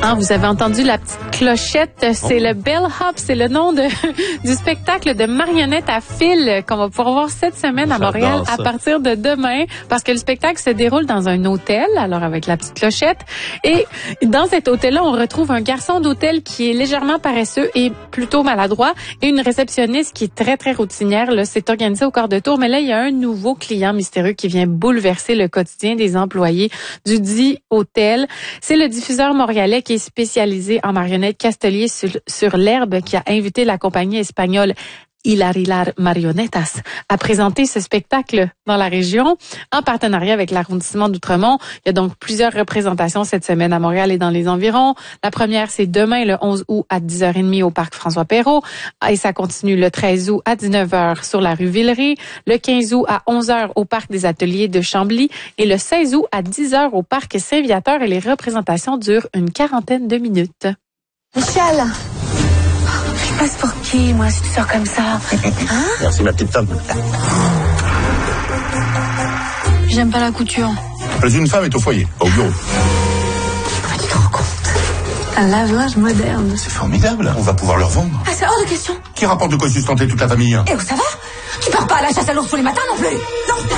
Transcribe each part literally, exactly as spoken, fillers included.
Ah, vous avez entendu la petite clochette, c'est oh. le Bell Hop, c'est le nom de, du spectacle de marionnettes à fil qu'on va pouvoir voir cette semaine à Montréal à partir de demain, parce que le spectacle se déroule dans un hôtel, alors avec la petite clochette, et dans cet hôtel-là, on retrouve un garçon d'hôtel qui est légèrement paresseux et plutôt maladroit, et une réceptionniste qui est très, très routinière. Là, c'est organisé au quart de tour, mais là, il y a un nouveau client mystérieux qui vient bouleverser le quotidien des employés du dit hôtel. C'est le diffuseur montréalais qui est spécialisé en marionnettes Castelier sur, sur l'herbe, qui a invité la compagnie espagnole Hilarilar Marionetas à présenter ce spectacle dans la région en partenariat avec l'arrondissement d'Outremont. Il y a donc plusieurs représentations cette semaine à Montréal et dans les environs. La première, c'est demain, le onze août à dix heures trente au parc François-Perrault, et ça continue le treize août à dix-neuf heures sur la rue Villeray, le quinze août à onze heures au parc des Ateliers de Chambly et le seize août à dix heures au parc Saint-Viateur, et les représentations durent une quarantaine de minutes. Michel, je passe pour qui, moi, si tu sors comme ça? Hein? Merci, ma petite femme. J'aime pas la couture. Une femme est au foyer, au bureau. Mais tu te rends compte? Un lave-linge moderne. C'est formidable, on va pouvoir le revendre. Ah, c'est hors de question. Qui rapporte de quoi sustenter toute la famille? Et où ça va? Tu pars pas à la chasse à l'ours tous les matins non plus? Non.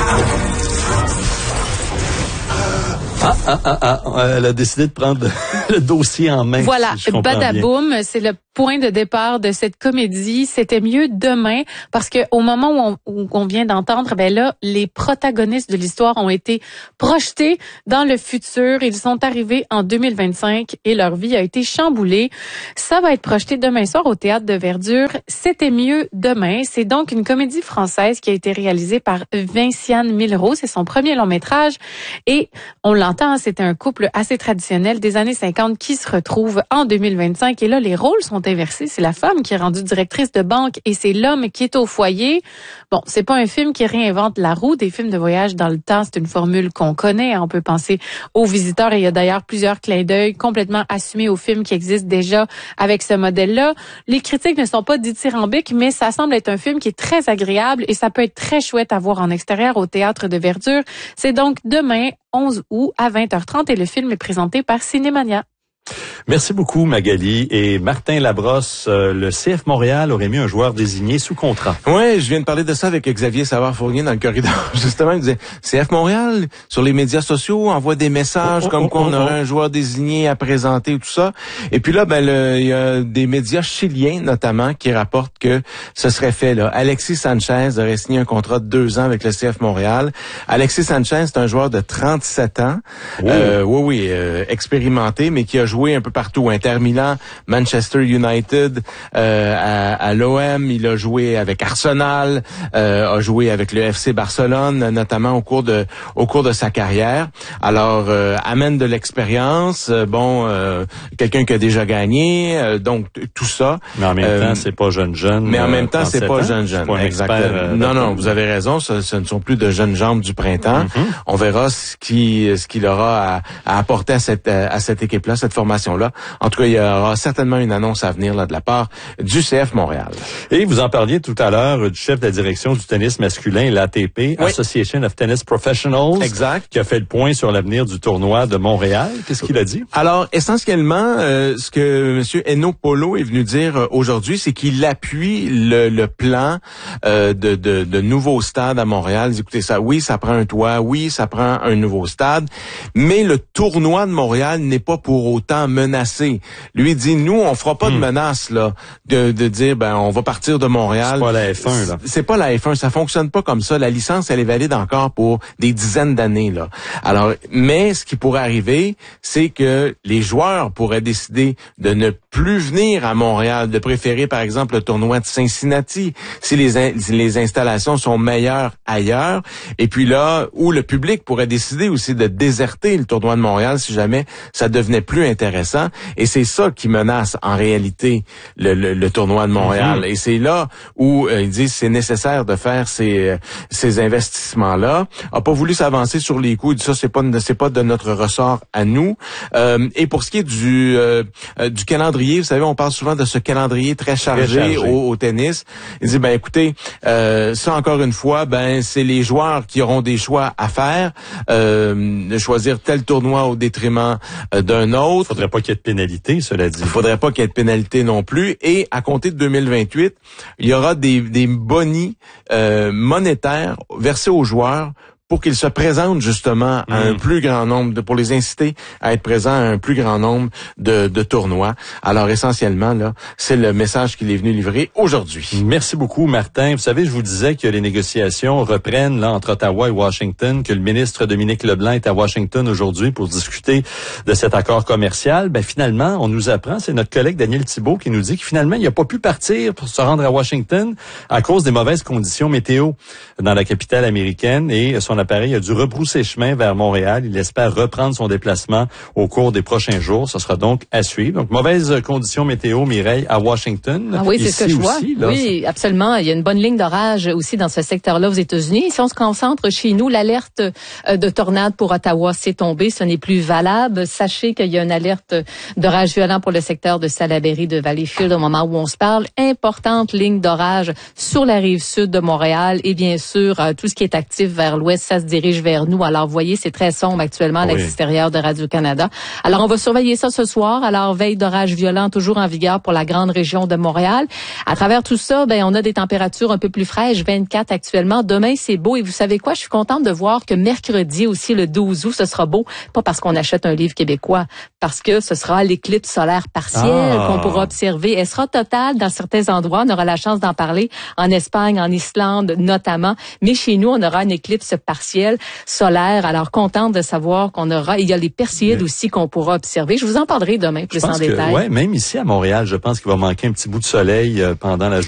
Ah, ah, ah, ah, elle a décidé de prendre le dossier en main. Voilà, si badaboum, c'est le point de départ de cette comédie. C'était mieux demain, parce que au moment où on, où on vient d'entendre, ben là, les protagonistes de l'histoire ont été projetés dans le futur. Ils sont arrivés en deux mille vingt-cinq et leur vie a été chamboulée. Ça va être projeté demain soir au Théâtre de Verdure. C'était mieux demain. C'est donc une comédie française qui a été réalisée par Vinciane Millerot. C'est son premier long métrage, et on l'entend, c'était un couple assez traditionnel des années cinquante qui se retrouve en deux mille vingt-cinq, et là, les rôles sont inversés. C'est la femme qui est rendue directrice de banque et c'est l'homme qui est au foyer. Bon, c'est pas un film qui réinvente la roue. Des films de voyage dans le temps, c'est une formule qu'on connaît. On peut penser aux Visiteurs, et il y a d'ailleurs plusieurs clins d'œil complètement assumés aux films qui existent déjà avec ce modèle-là. Les critiques ne sont pas dithyrambiques, mais ça semble être un film qui est très agréable et ça peut être très chouette à voir en extérieur au Théâtre de Verdure. C'est donc demain, onze août à vingt heures trente, et le film est présenté par Cinémania. Merci beaucoup, Magali. Et Martin Labrosse, euh, le C F Montréal aurait mis un joueur désigné sous contrat. Oui, je viens de parler de ça avec Xavier Savard-Fournier dans le corridor. Justement, il disait, C F Montréal, sur les médias sociaux, envoie des messages oh, oh, comme oh, quoi on oh, aurait oh. un joueur désigné à présenter ou tout ça. Et puis là, ben, le, il y a des médias chiliens, notamment, qui rapportent que ce serait fait, là. Alexis Sanchez aurait signé un contrat de deux ans avec le C F Montréal. Alexis Sanchez, c'est un joueur de trente-sept ans. Oh. Euh, oui, oui, euh, expérimenté, mais qui a joué un peu partout. Inter Milan, Manchester United, euh, à, à l'O M, il a joué avec Arsenal, euh, a joué avec le F C Barcelone, notamment au cours de au cours de sa carrière. Alors, euh, amène de l'expérience, euh, bon, euh, quelqu'un qui a déjà gagné, euh, donc tout ça. Mais en même euh, temps, c'est pas jeune jeune. Mais en même temps, c'est pas ans. jeune jeune. Pas Exactement. Expert, euh, non, non, vous avez raison. Ce, ce ne sont plus de jeunes jambes du printemps. Mm-hmm. On verra ce qui ce qu'il aura à, à apporter à cette à cette équipe-là, cette formation-là. En tout cas, il y aura certainement une annonce à venir là de la part du C F Montréal. Et vous en parliez tout à l'heure du chef de la direction du tennis masculin, l'A T P, oui. Association of Tennis Professionals. Exact. Qui a fait le point sur l'avenir du tournoi de Montréal. Qu'est-ce qu'il a dit? Alors, essentiellement, euh, ce que M. Enno Polo est venu dire euh, aujourd'hui, c'est qu'il appuie le, le plan euh, de, de, de nouveaux stades à Montréal. Écoutez ça, oui, ça prend un toit, oui, ça prend un nouveau stade, mais le tournoi de Montréal n'est pas pour autant menacé. Lui dit, nous, on fera pas hmm. de menace là, de, de dire, ben, on va partir de Montréal. C'est pas la F un, là. C'est pas la F un, ça fonctionne pas comme ça. La licence, elle est valide encore pour des dizaines d'années, là. Alors, mais ce qui pourrait arriver, c'est que les joueurs pourraient décider de ne plus venir à Montréal, de préférer, par exemple, le tournoi de Cincinnati, si les, in- si les installations sont meilleures ailleurs. Et puis là, où le public pourrait décider aussi de déserter le tournoi de Montréal si jamais ça devenait plus intéressant. Et c'est ça qui menace en réalité le, le, le tournoi de Montréal. Mm-hmm. Et c'est là où euh, ils disent c'est nécessaire de faire ces, euh, ces investissements-là. A pas voulu s'avancer sur les coûts. Il dit ça c'est pas c'est pas de notre ressort à nous. Euh, et pour ce qui est du euh, du calendrier, vous savez, on parle souvent de ce calendrier très chargé, très chargé. Au, au tennis. Il dit ben écoutez, euh, ça encore une fois, ben c'est les joueurs qui auront des choix à faire, euh, de choisir tel tournoi au détriment euh, d'un autre. Faudrait pas qu'il y ait de pénalité, cela dit. Il faudrait pas qu'il y ait de pénalité non plus. Et à compter de deux mille vingt-huit, il y aura des, des bonis euh, monétaires versés aux joueurs pour qu'ils se présentent justement à un mmh. plus grand nombre, de, pour les inciter à être présents à un plus grand nombre de, de tournois. Alors essentiellement, là, c'est le message qu'il est venu livrer aujourd'hui. Merci beaucoup, Martin. Vous savez, je vous disais que les négociations reprennent là entre Ottawa et Washington, que le ministre Dominique Leblanc est à Washington aujourd'hui pour discuter de cet accord commercial. Ben finalement, on nous apprend, c'est notre collègue Daniel Thibault qui nous dit que finalement, il n'a pas pu partir pour se rendre à Washington à cause des mauvaises conditions météo dans la capitale américaine et son appareil a dû rebrousser chemin vers Montréal. Il espère reprendre son déplacement au cours des prochains jours. Ce sera donc à suivre. Donc, mauvaises conditions météo, Mireille, à Washington. Ah oui, c'est ce que je vois. Aussi, là, oui, c'est... absolument. Il y a une bonne ligne d'orage aussi dans ce secteur-là aux États-Unis. Si on se concentre chez nous, l'alerte de tornade pour Ottawa s'est tombée. Ce n'est plus valable. Sachez qu'il y a une alerte d'orage violent pour le secteur de Salaberry, de Valleyfield au moment où on se parle. Importante ligne d'orage sur la rive sud de Montréal et bien sûr, tout ce qui est actif vers l'ouest, ça se dirige vers nous. Alors, vous voyez, c'est très sombre actuellement à oui. l'extérieur de Radio-Canada. Alors, on va surveiller ça ce soir. Alors, veille d'orage violent toujours en vigueur pour la grande région de Montréal. À travers tout ça, ben, on a des températures un peu plus fraîches, vingt-quatre actuellement. Demain, c'est beau. Et vous savez quoi? Je suis contente de voir que mercredi aussi, le douze août, ce sera beau. Pas parce qu'on achète un livre québécois, parce que ce sera l'éclipse solaire partielle ah. qu'on pourra observer. Elle sera totale dans certains endroits. On aura la chance d'en parler en Espagne, en Islande notamment. Mais chez nous, on aura une éclipse partielle solaire. Alors, contente de savoir qu'on aura, il y a les Perséides aussi qu'on pourra observer. Je vous en parlerai demain plus en que, détail. Ouais, même ici à Montréal, je pense qu'il va manquer un petit bout de soleil pendant la